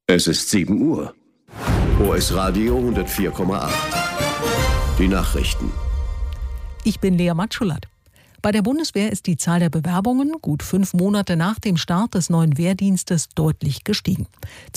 Es ist 7 Uhr. OS Radio 104,8. Die Nachrichten. Ich bin Lea Matschulat. Bei der Bundeswehr ist die Zahl der Bewerbungen gut 5 Monate nach dem Start des neuen Wehrdienstes deutlich gestiegen.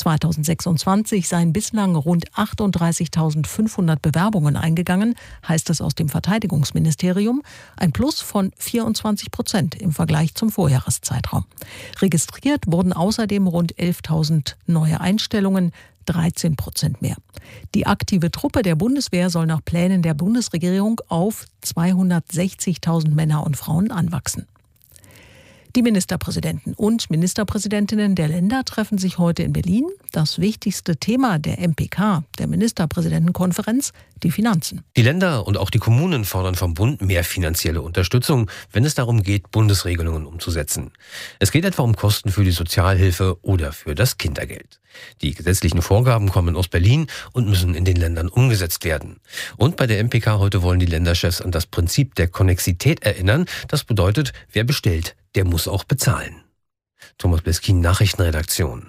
2026 seien bislang rund 38.500 Bewerbungen eingegangen, heißt es aus dem Verteidigungsministerium, ein Plus von 24% im Vergleich zum Vorjahreszeitraum. Registriert wurden außerdem rund 11.000 neue Einstellungen, 13% mehr. Die aktive Truppe der Bundeswehr soll nach Plänen der Bundesregierung auf 260.000 Männer und Frauen anwachsen. Die Ministerpräsidenten und Ministerpräsidentinnen der Länder treffen sich heute in Berlin. Das wichtigste Thema der MPK, der Ministerpräsidentenkonferenz, die Finanzen. Die Länder und auch die Kommunen fordern vom Bund mehr finanzielle Unterstützung, wenn es darum geht, Bundesregelungen umzusetzen. Es geht etwa um Kosten für die Sozialhilfe oder für das Kindergeld. Die gesetzlichen Vorgaben kommen aus Berlin und müssen in den Ländern umgesetzt werden. Und bei der MPK heute wollen die Länderchefs an das Prinzip der Konnexität erinnern. Das bedeutet, wer bestellt, der muss auch bezahlen. Thomas Beskin, Nachrichtenredaktion.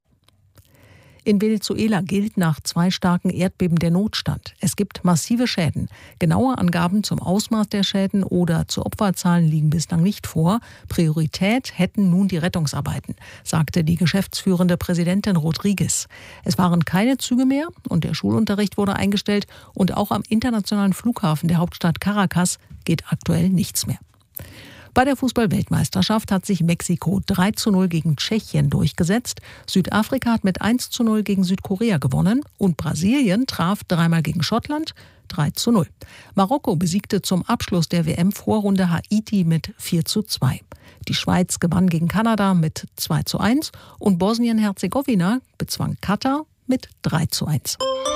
In Venezuela gilt nach 2 starken Erdbeben der Notstand. Es gibt massive Schäden. Genaue Angaben zum Ausmaß der Schäden oder zu Opferzahlen liegen bislang nicht vor. Priorität hätten nun die Rettungsarbeiten, sagte die geschäftsführende Präsidentin Rodriguez. Es waren keine Züge mehr und der Schulunterricht wurde eingestellt. Und auch am internationalen Flughafen der Hauptstadt Caracas geht aktuell nichts mehr. Bei der Fußball-Weltmeisterschaft hat sich Mexiko 3:0 gegen Tschechien durchgesetzt. Südafrika hat mit 1:0 gegen Südkorea gewonnen und Brasilien traf 3-mal gegen Schottland 3:0. Marokko besiegte zum Abschluss der WM-Vorrunde Haiti mit 4:2. Die Schweiz gewann gegen Kanada mit 2:1 und Bosnien-Herzegowina bezwang Katar mit 3:1.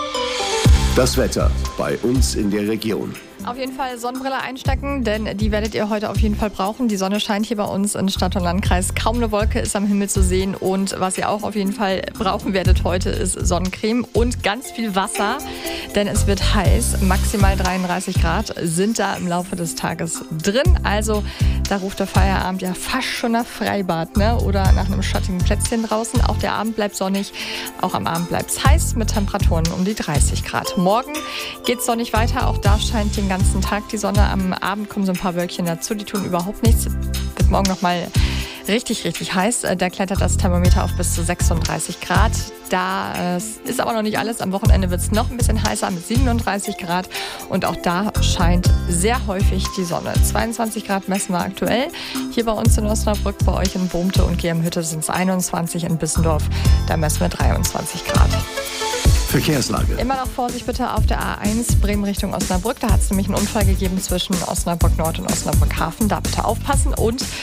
Das Wetter bei uns in der Region. Auf jeden Fall Sonnenbrille einstecken, denn die werdet ihr heute auf jeden Fall brauchen. Die Sonne scheint hier bei uns in Stadt und Landkreis. Kaum eine Wolke ist am Himmel zu sehen. Und was ihr auch auf jeden Fall brauchen werdet heute, ist Sonnencreme und ganz viel Wasser. Denn es wird heiß. Maximal 33 Grad sind da im Laufe des Tages drin. Also da ruft der Feierabend ja fast schon nach Freibad, ne? Oder nach einem schattigen Plätzchen draußen. Auch der Abend bleibt sonnig. Auch am Abend bleibt es heiß mit Temperaturen um die 30 Grad. Morgen geht es sonnig weiter. Auch da scheint den ganzen Tag die Sonne. Am Abend kommen so ein paar Wölkchen dazu, die tun überhaupt nichts. Wird morgen nochmal richtig, richtig heiß. Da klettert das Thermometer auf bis zu 36 Grad. Da ist aber noch nicht alles. Am Wochenende wird es noch ein bisschen heißer mit 37 Grad. Und auch da scheint sehr häufig die Sonne. 22 Grad messen wir aktuell. Hier bei uns in Osnabrück, bei euch in Bohmte und Geamhütte sind es 21, in Bissendorf, da messen wir 23 Grad. Verkehrslage. Immer noch Vorsicht bitte auf der A1 Bremen Richtung Osnabrück. Da hat es nämlich einen Unfall gegeben zwischen Osnabrück Nord und Osnabrück Hafen. Da bitte aufpassen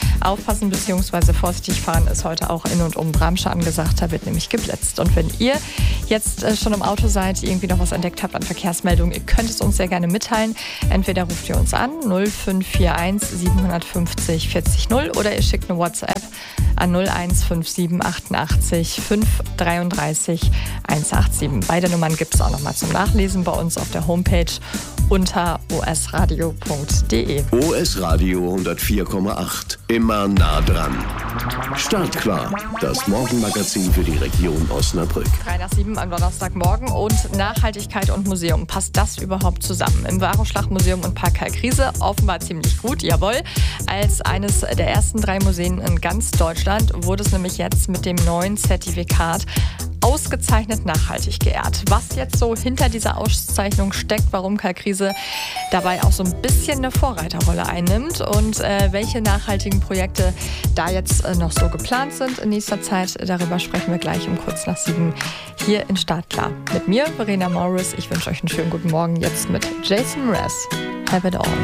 bzw. vorsichtig fahren ist heute auch in und um Bramsche angesagt. Da wird nämlich geblitzt. Und wenn ihr jetzt schon im Auto seid, irgendwie noch was entdeckt habt an Verkehrsmeldungen, ihr könnt es uns sehr gerne mitteilen. Entweder ruft ihr uns an 0541 750 40 0 oder ihr schickt eine WhatsApp an 0157 88 533 187. Beide Nummern gibt es auch nochmal zum Nachlesen bei uns auf der Homepage unter osradio.de. OS Radio 104,8. Immer nah dran. Startklar. Das Morgenmagazin für die Region Osnabrück. 6:03 am Donnerstagmorgen. Und Nachhaltigkeit und Museum. Passt das überhaupt zusammen? Im Varroschlacht-Museum und Park Kalkriese offenbar ziemlich gut, jawohl. Als eines der ersten 3 Museen in ganz Deutschland wurde es nämlich jetzt mit dem neuen Zertifikat ausgezeichnet nachhaltig geehrt. Was jetzt so hinter dieser Auszeichnung steckt, warum Kalkriese dabei auch so ein bisschen eine Vorreiterrolle einnimmt und welche nachhaltigen Projekte da jetzt noch so geplant sind in nächster Zeit, darüber sprechen wir gleich um kurz nach 7 hier in Startklar. Mit mir, Verena Morris. Ich wünsche euch einen schönen guten Morgen jetzt mit Jason Mraz. Have it all.